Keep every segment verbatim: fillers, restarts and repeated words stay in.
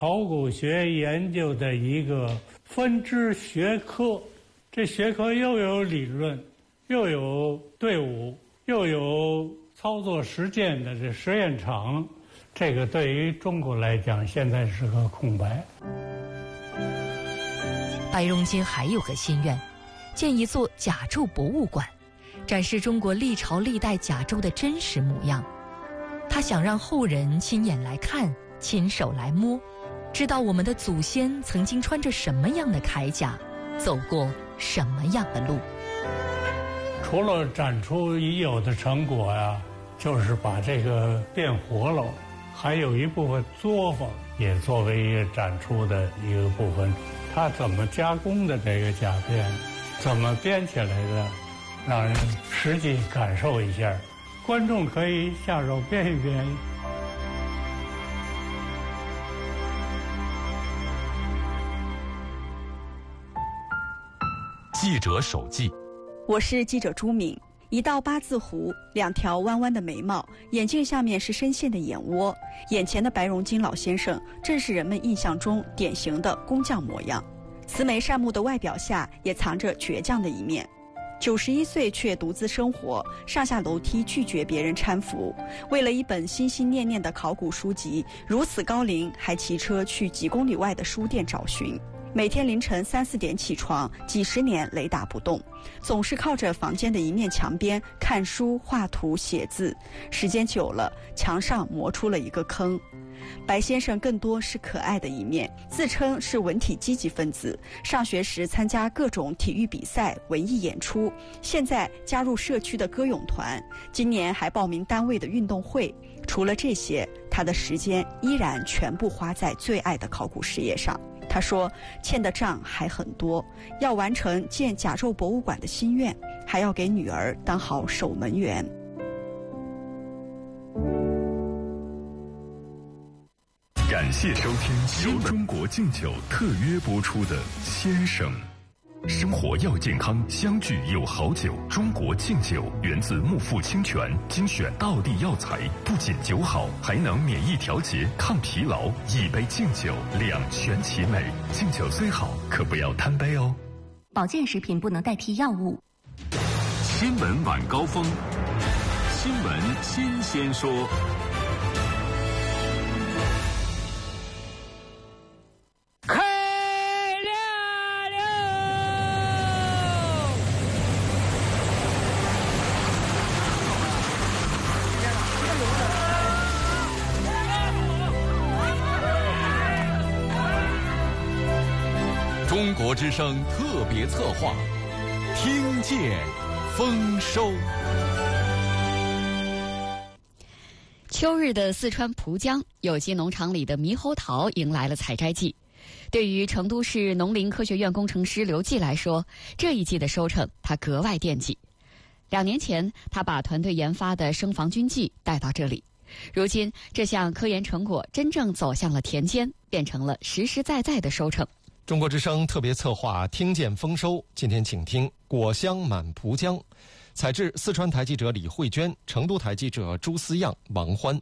考古学研究的一个分支学科，这学科又有理论，又有队伍，又有操作实践的这实验场，这个对于中国来讲现在是个空白。 白荣金还有个心愿，建一座甲胄博物馆，展示中国历朝历代甲胄的真实模样。他想让后人亲眼来看，亲手来摸，知道我们的祖先曾经穿着什么样的铠甲，走过什么样的路。 除了展出已有的成果呀、啊，就是把这个变活了，还有一部分作坊也作为一个展出的一个部分。它怎么加工的这个甲片，怎么编起来的，让人实际感受一下。观众可以下手编一编。 记者手记， 我是记者朱敏。一道八字胡，两条弯弯的眉毛，眼镜下面是深陷的眼窝。眼前的白荣金老先生，正是人们印象中典型的工匠模样。慈眉善目的外表下，也藏着倔强的一面。九十一岁却独自生活，上下楼梯拒绝别人搀扶。为了一本心心念念的考古书籍，如此高龄还骑车去几公里外的书店找寻。每天凌晨三四点起床，几十年雷打不动，总是靠着房间的一面墙边看书、画图、写字。时间久了，墙上磨出了一个坑。白先生更多是可爱的一面，自称是文体积极分子，上学时参加各种体育比赛、文艺演出，现在加入社区的歌咏团，今年还报名单位的运动会。除了这些，他的时间依然全部花在最爱的考古事业上。他说，欠的账还很多，要完成建甲胄博物馆的心愿，还要给女儿当好守门员。 感谢收听由中国敬酒特约播出的《先生》。生活要健康，相聚有好酒。中国敬酒源自木富清泉，精选道地药材，不仅酒好，还能免疫调节、抗疲劳。一杯敬酒，两全其美。敬酒虽好，可不要贪杯哦。 保健食品不能代替药物。 新闻晚高峰，新闻新鲜说。 中国之声特别策划，听见丰收。 秋日的四川蒲江有机农场里的猕猴桃迎来了采摘季。对于成都市农林科学院工程师刘季来说，这一季的收成他格外惦记。两年前，他把团队研发的生防菌剂带到这里，如今这项科研成果真正走向了田间，变成了实实在在的收成。 中国之声特别策划听见丰收，今天请听果香满蒲江。采制四川台记者李慧娟，成都台记者朱思样、王欢。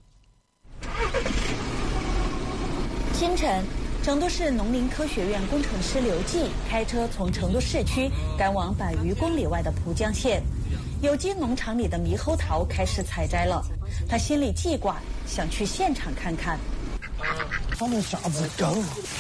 清晨，成都市农林科学院工程师刘季开车从成都市区赶往百余公里外的蒲江县，有机农场里的猕猴桃开始采摘了。他心里记挂，想去现场看看。 上面啥子高？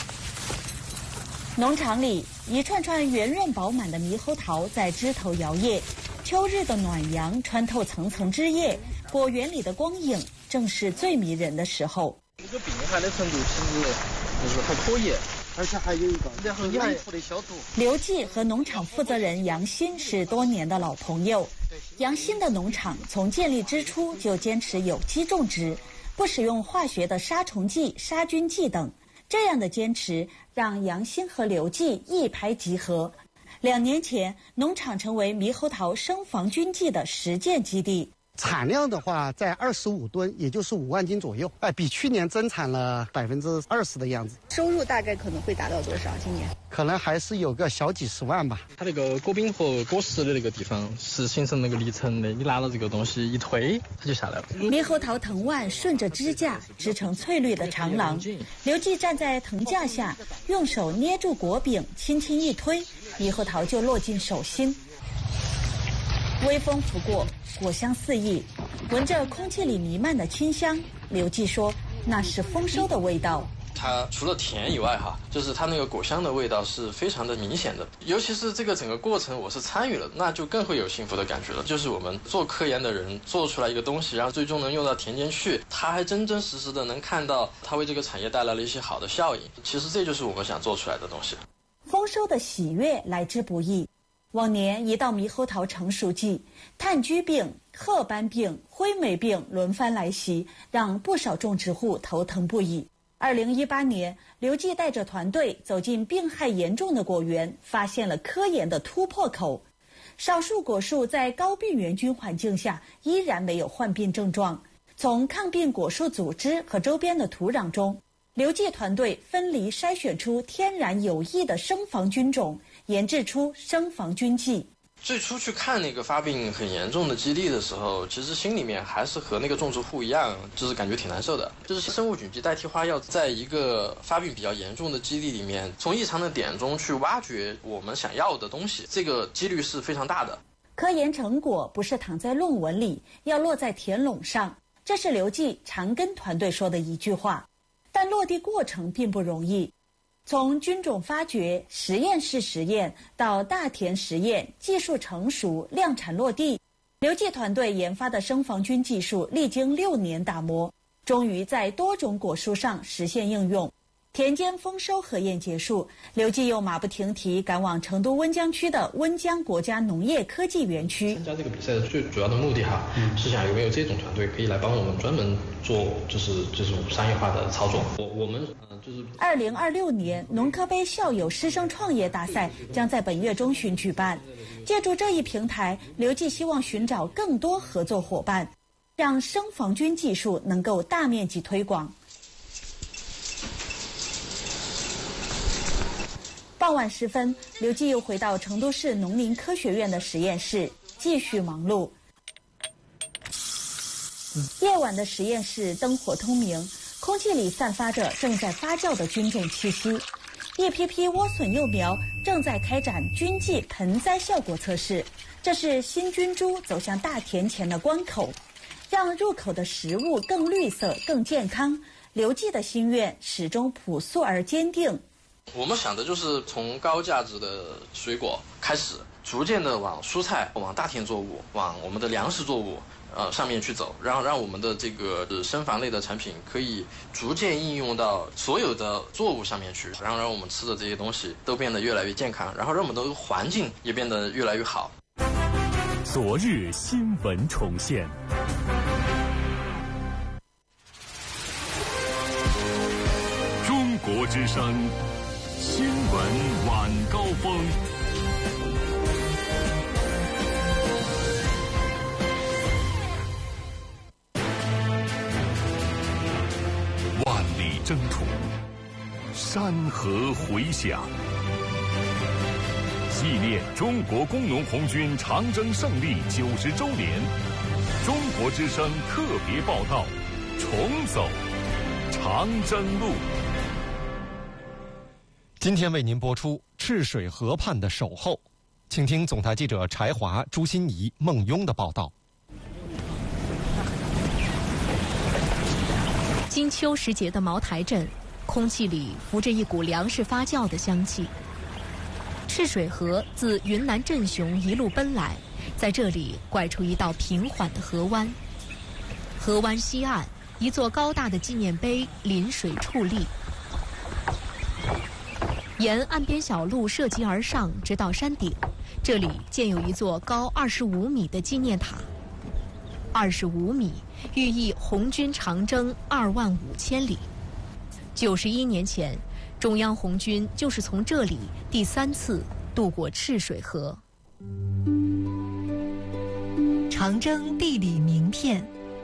农场里一串串圆润饱满的猕猴桃在枝头摇曳，秋日的暖阳穿透层层枝叶，果园里的光影正是最迷人的时候。 这个病害的程度其实就是还可以，而且还有一个然后有一处的消毒。 刘季和农场负责人杨鑫是多年的老朋友。杨鑫的农场从建立之初就坚持有机种植，不使用化学的杀虫剂、杀菌剂等。这样的坚持让杨鑫和刘季一拍即合。两年前，农场成为猕猴桃生防菌剂的实践基地。 产量的话在二十五吨，也就是五万斤左右，哎，比去年增产了百分之二十的样子。 收入大概可能会达到多少？今年可能还是有个小几十万吧。 它那个果冰和果实的那个地方是形成那个离层的，你拿到这个东西一推，它就下来了。 猕猴桃藤蔓顺着支架织成翠绿的长廊，刘记站在藤架下，用手捏住果柄，轻轻一推，猕猴桃就落进手心。微风拂过，果香四溢，闻着空气里弥漫的清香，刘记说那是丰收的味道。 它除了甜以外哈，就是它那个果香的味道是非常的明显的，尤其是这个整个过程我是参与了，那就更会有幸福的感觉了。就是我们做科研的人做出来一个东西，然后最终能用到田间去，他还真真实实的能看到它为这个产业带来了一些好的效应。其实这就是我们想做出来的东西。 丰收的喜悦来之不易。往年一到猕猴桃成熟季，炭疽病、褐斑病、灰霉病轮番来袭，让不少种植户头疼不已。二零一八年，刘记带着团队走进病害严重的果园，发现了科研的突破口。少数果树在高病原菌环境下依然没有患病症状。从抗病果树组织和周边的土壤中，刘记团队分离筛选出天然有益的生防菌种，研制出生防菌剂。 最初去看那个发病很严重的基地的时候，其实心里面还是和那个种植户一样，就是感觉挺难受的。就是生物菌剂代替花药，在一个发病比较严重的基地里面，从异常的点中去挖掘我们想要的东西，这个几率是非常大的。 科研成果不是躺在论文里，要落在田垄上，这是刘记常跟团队说的一句话。但落地过程并不容易。从菌种发掘、实验室实验到大田实验，技术成熟、量产落地，刘记团队研发的生防菌技术历经六年打磨，终于在多种果树上实现应用。田间丰收核验结束，刘记又马不停蹄赶往成都温江区的温江国家农业科技园区。 参加这个比赛的最主要的目的哈，嗯、是想有没有这种团队可以来帮我们专门做就是这种商业化的操作。我我们嗯、呃、就是。 二零二六年农科杯校友师生创业大赛将在本月中旬举办。借助这一平台，刘记希望寻找更多合作伙伴，让生防菌技术能够大面积推广。傍晚时分，刘记又回到成都市农林科学院的实验室，继续忙碌。夜晚的实验室灯火通明，空气里散发着正在发酵的菌种气息。一批批莴笋幼苗正在开展菌剂盆栽效果测试，这是新菌株走向大田前的关口。让入口的食物更绿色、更健康，刘记的心愿始终朴素而坚定。 我们想的就是从高价值的水果开始，逐渐的往蔬菜、往大田作物、往我们的粮食作物呃上面去走，然后让我们的这个生防类的产品可以逐渐应用到所有的作物上面去，然后让我们吃的这些东西都变得越来越健康，然后让我们的环境也变得越来越好。 昨日新闻重现。中国之声新闻晚高峰。万里征途，山河回响。纪念中国工农红军长征胜利九十周年，中国之声特别报道：重走长征路。 今天为您播出赤水河畔的守候，请听总台记者柴华、朱欣怡、孟庸的报道。 金秋时节的茅台镇，空气里浮着一股粮食发酵的香气。赤水河自云南镇雄一路奔来，在这里拐出一道平缓的河湾。河湾西岸，一座高大的纪念碑临水矗立。沿岸边小路涉级而上，直到山顶，这里建有一座高二十五米的纪念塔。二十五米，寓意红军长征二万五千里。九十一年前，中央红军就是从这里第三次渡过赤水河。 长征地理名片。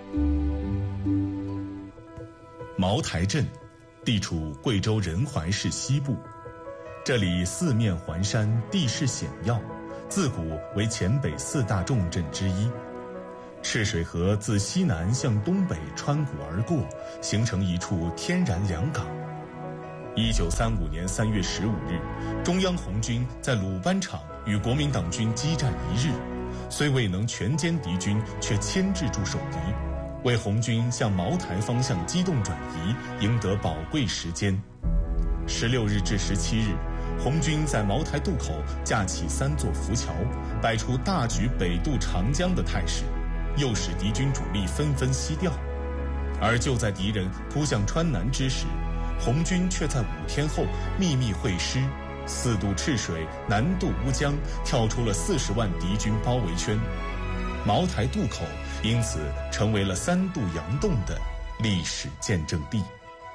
茅台镇地处贵州仁怀市西部，这里四面环山，地势险要，自古为黔北四大重镇之一。赤水河自西南向东北穿谷而过，形成一处天然良港。一九三五年三月十五日，中央红军在鲁班场与国民党军激战一日，虽未能全歼敌军，却牵制住守敌，为红军向茅台方向机动转移赢得宝贵时间。十六日至十七日，红军在茅台渡口架起三座浮桥，摆出大举北渡长江的态势，诱使敌军主力纷纷西调。而就在敌人扑向川南之时，红军却在五天后秘密会师，四渡赤水，南渡乌江，跳出了四十万敌军包围圈。茅台渡口因此成为了三渡佯洞的历史见证地。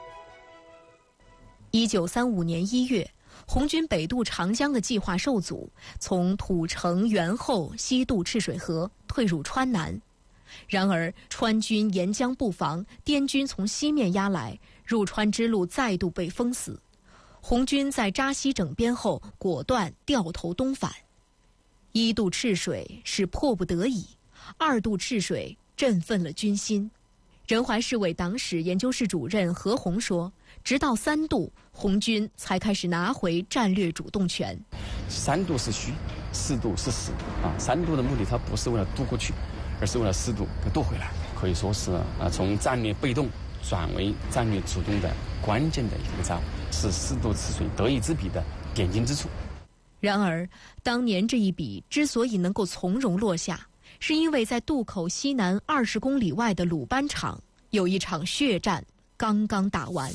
一九三五年一月，红军北渡长江的计划受阻，从土城、元后西渡赤水河，退入川南。然而川军沿江布防，滇军从西面压来，入川之路再度被封死。红军在扎西整编后，果断掉头东返。一渡赤水是迫不得已，二渡赤水振奋了军心。仁怀市委党史研究室主任何鸿说，直到三渡，红军才开始拿回战略主动权。 三渡是虚，四渡是实啊。三渡的目的，它不是为了渡过去，而是为了四渡给渡回来。可以说是啊，从战略被动转为战略主动的关键的一个招，是四渡赤水得一之笔的点睛之处。 然而，当年这一笔之所以能够从容落下，是因为在渡口西南二十公里外的鲁班场，有一场血战刚刚打完。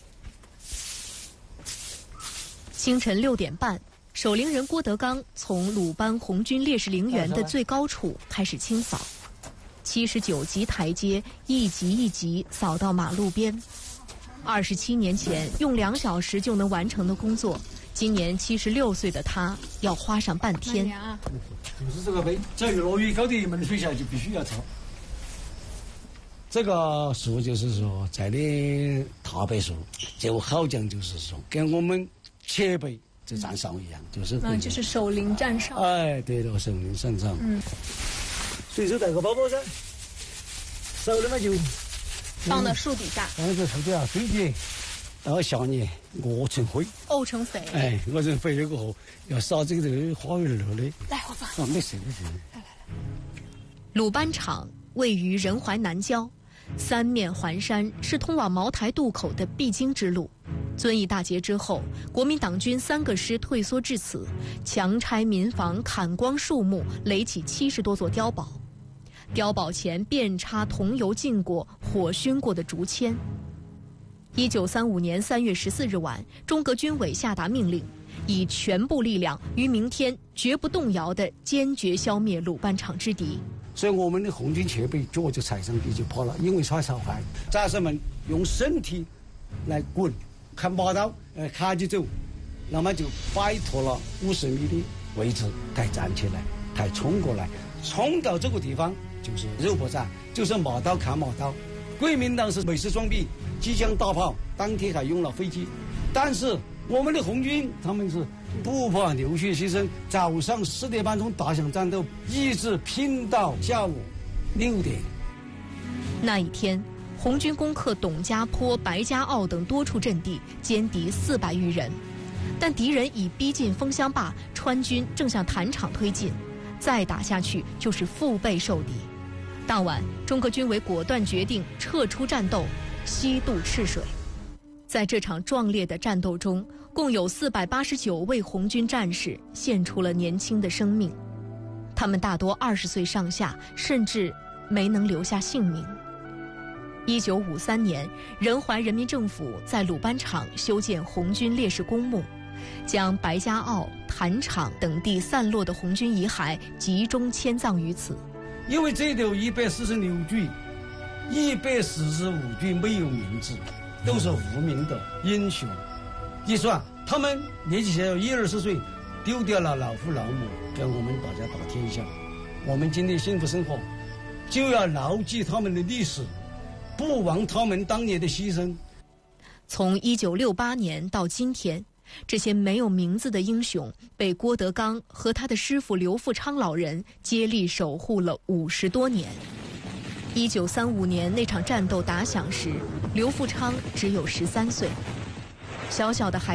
清晨六点半，守陵人郭德纲从鲁班红军烈士陵园的最高处开始清扫，七十九级台阶一级一级扫到马路边。二十七年前用两小时就能完成的工作，今年七十六岁的他要花上半天。 就是这个碑，只要落雨高的门水下就必须要抄。这个树就是说，在的踏白树，就好像就是说，跟我们前辈这站哨一样，就是那就是守陵站哨。 哎，对了，守陵站哨。嗯，随手带个包包噻，手里面就放到树底下， 放在树底下堆起。到下年饿成灰， 沤成肥。 哎，饿成肥了过后，要撒这个这个花园儿的。 来，我放。 啊，没事没事。 来来来。 鲁班场位于仁怀南郊，三面环山，是通往茅台渡口的必经之路。遵义大捷之后，国民党军三个师退缩至此，强拆民房，砍光树木，垒起七十多座碉堡。碉堡前遍插桐油浸过、火熏过的竹签。一九三五年三月十四日晚，中革军委下达命令，以全部力量于明天绝不动摇地坚决消灭鲁班场之敌。 所以我们的红军前辈脚就踩上地就跑了，因为耍小孩，战士们用身体来滚，砍马刀，呃，砍起走，那么就摆脱了五十米的位置，才站起来，才冲过来，冲到这个地方就是肉搏战，就是马刀砍马刀。国民党是美式装逼，机枪大炮，当天还用了飞机，但是我们的红军他们是不怕流血牺牲，早上四点半钟打响战斗，一直拼到下午六点。 那一天，红军攻克董家坡、白家坳等多处阵地，歼敌四百余人。但敌人已逼近枫香坝，川军正向坛场推进，再打下去就是腹背受敌。当晚，中革军委果断决定撤出战斗，西渡赤水。在这场壮烈的战斗中，共有四百八十九位红军战士献出了年轻的生命，他们大多二十岁上下，甚至没能留下性命。一九五三年，仁怀人民政府在鲁班场修建红军烈士公墓，将白家坳、坛场等地散落的红军遗骸集中迁葬于此。 因为这里有一百四十六具，一百四十五具没有名字，都是无名的英雄。一算，他们年纪小，一二十岁，丢掉了老父老母，跟我们大家打天下。 我们今天幸福生活，就要牢记他们的历史，不忘他们当年的牺牲。 从一九六八年到今天，这些没有名字的英雄被郭德纲和他的师傅刘富昌老人接力守护了五十多年。一九三五年那场战斗打响时，刘富昌只有十三岁，小小的孩